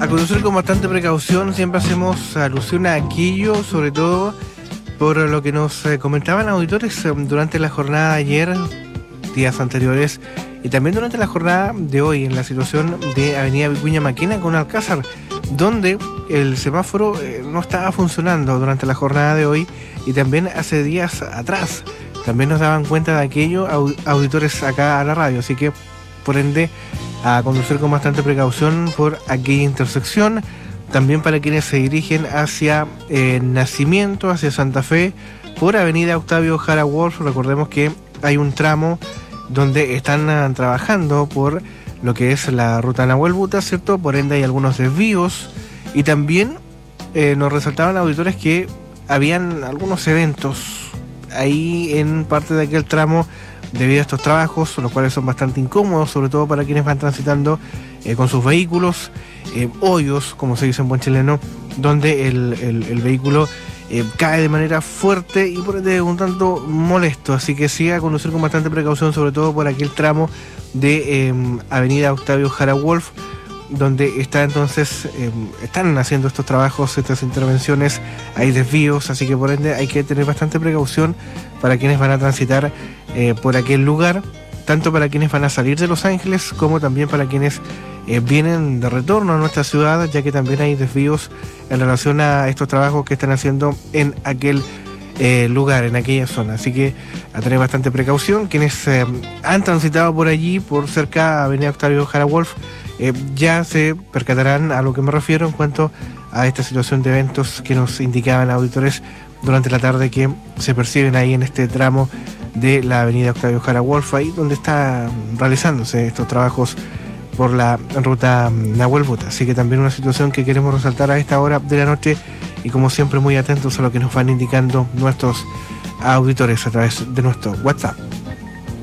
conducir con bastante precaución. Siempre hacemos alusión a aquello, sobre todo por lo que nos comentaban auditores durante la jornada de ayer, días anteriores, y también durante la jornada de hoy, en la situación de Avenida Vicuña Maquena con Alcázar, donde el semáforo no estaba funcionando durante la jornada de hoy y también hace días atrás. También nos daban cuenta de aquello auditores acá a la radio, así que por ende a conducir con bastante precaución por aquella intersección. También para quienes se dirigen hacia Nacimiento, hacia Santa Fe, por Avenida Octavio Jara Wolf. Recordemos que hay un tramo donde están trabajando por lo que es la ruta Nahuel Buta, ¿cierto? Por ende hay algunos desvíos. Y también nos resaltaban auditores que habían algunos eventos ahí en parte de aquel tramo debido a estos trabajos, los cuales son bastante incómodos, sobre todo para quienes van transitando con sus vehículos, hoyos, como se dice en buen chileno, donde el vehículo cae de manera fuerte y por ende un tanto molesto. Así que siga a conducir con bastante precaución, sobre todo por aquel tramo de Avenida Octavio Jara Wolf, donde están haciendo estos trabajos, estas intervenciones, hay desvíos, así que por ende hay que tener bastante precaución para quienes van a transitar por aquel lugar, tanto para quienes van a salir de Los Ángeles como también para quienes vienen de retorno a nuestra ciudad, ya que también hay desvíos en relación a estos trabajos que están haciendo en aquel lugar, en aquella zona. Así que a tener bastante precaución. Quienes han transitado por allí, por cerca a Avenida Octavio Jara Wolf, ya se percatarán a lo que me refiero en cuanto a esta situación de eventos que nos indicaban auditores durante la tarde que se perciben ahí en este tramo de la Avenida Octavio Jara Wolf, ahí donde está realizándose estos trabajos por la ruta Nahuel Buta. Así que también una situación que queremos resaltar a esta hora de la noche y como siempre muy atentos a lo que nos van indicando nuestros auditores a través de nuestro WhatsApp.